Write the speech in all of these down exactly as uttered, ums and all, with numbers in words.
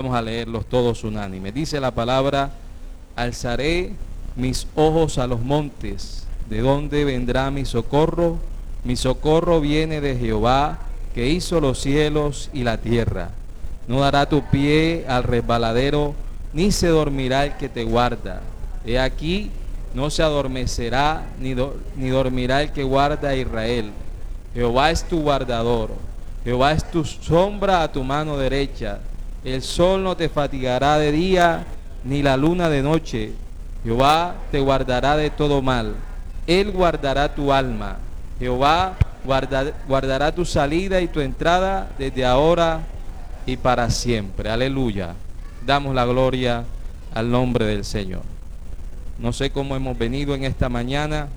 Vamos a leerlos todos unánimes. Dice la palabra: alzaré mis ojos a los montes, ¿de dónde vendrá mi socorro? Mi socorro viene de Jehová, que hizo los cielos y la tierra. No dará tu pie al resbaladero, ni se dormirá el que te guarda. He aquí, no se adormecerá, ni, do, ni dormirá el que guarda a Israel. Jehová es tu guardador, Jehová es tu sombra a tu mano derecha. El sol no te fatigará de día, ni la luna de noche. Jehová te guardará de todo mal. Él guardará tu alma. Jehová guarda, guardará tu salida y tu entrada desde ahora y para siempre. Aleluya. Damos la gloria al nombre del Señor. No sé cómo hemos venido en esta mañana,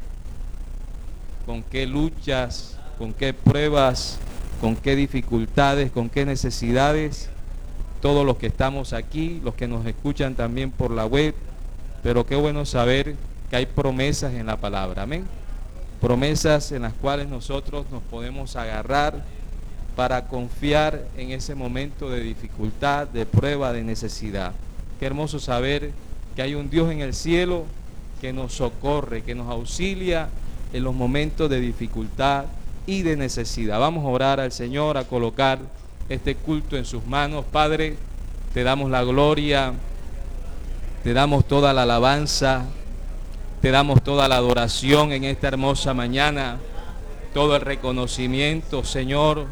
con qué luchas, con qué pruebas, con qué dificultades, con qué necesidades, todos los que estamos aquí, los que nos escuchan también por la web, pero qué bueno saber que hay promesas en la palabra, amén. Promesas en las cuales nosotros nos podemos agarrar para confiar en ese momento de dificultad, de prueba, de necesidad. Qué hermoso saber que hay un Dios en el cielo que nos socorre, que nos auxilia en los momentos de dificultad y de necesidad. Vamos a orar al Señor, a colocar este culto en sus manos. Padre, te damos la gloria, te damos toda la alabanza, te damos toda la adoración en esta hermosa mañana, todo el reconocimiento, Señor.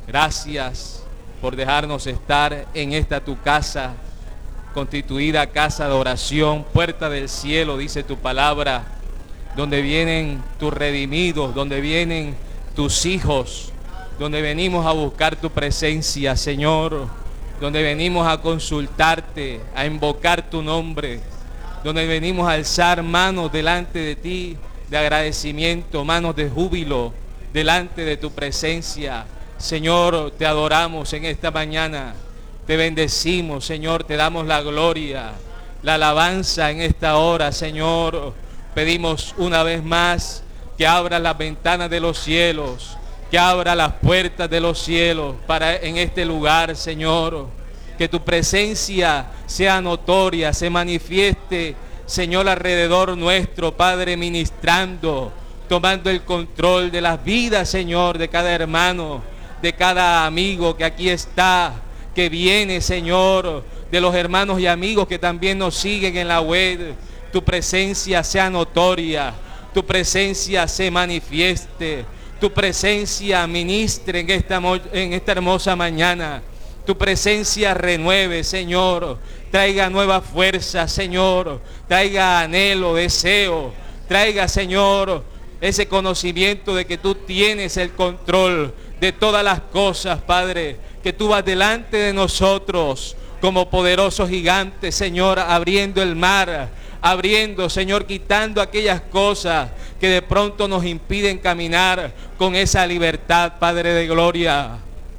Gracias por dejarnos estar en esta tu casa, constituida casa de oración, puerta del cielo, dice tu palabra, donde vienen tus redimidos, donde vienen tus hijos, donde venimos a buscar tu presencia, Señor, donde venimos a consultarte, a invocar tu nombre, donde venimos a alzar manos delante de ti de agradecimiento, manos de júbilo delante de tu presencia. Señor, te adoramos en esta mañana, te bendecimos, Señor, te damos la gloria, la alabanza en esta hora, Señor. Pedimos una vez más que abras las ventanas de los cielos, que abra las puertas de los cielos para en este lugar, Señor. Que tu presencia sea notoria, se manifieste, Señor, alrededor nuestro, Padre, ministrando, tomando el control de las vidas, Señor, de cada hermano, de cada amigo que aquí está, que viene, Señor, de los hermanos y amigos que también nos siguen en la web. Tu presencia sea notoria, tu presencia se manifieste, tu presencia ministre en esta, en esta hermosa mañana. Tu presencia renueve, Señor, traiga nueva fuerza, Señor, traiga anhelo, deseo, traiga, Señor, ese conocimiento de que tú tienes el control de todas las cosas, Padre, que tú vas delante de nosotros como poderoso gigante, Señor, abriendo el mar, abriendo, Señor, quitando aquellas cosas que de pronto nos impiden caminar con esa libertad, Padre de gloria.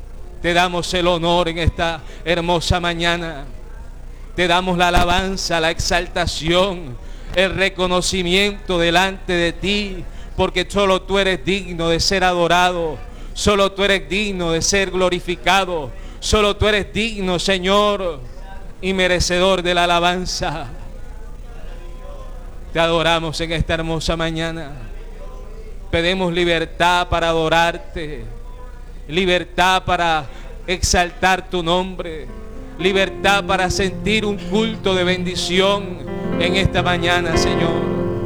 Te damos el honor en esta hermosa mañana. Te damos la alabanza, la exaltación, el reconocimiento delante de ti, porque solo tú eres digno de ser adorado, solo tú eres digno de ser glorificado, solo tú eres digno, Señor, y merecedor de la alabanza. Te adoramos en esta hermosa mañana. Pedimos libertad para adorarte, libertad para exaltar tu nombre, libertad para sentir un culto de bendición en esta mañana, Señor.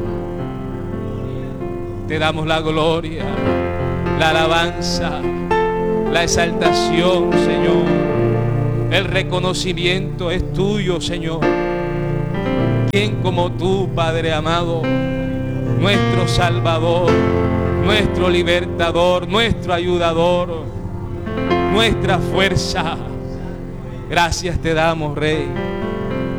Te damos la gloria, la alabanza, la exaltación, Señor. El reconocimiento es tuyo, Señor. ¿Quién como tú, Padre amado? Nuestro Salvador, nuestro libertador, nuestro ayudador, nuestra fuerza. Gracias te damos, Rey.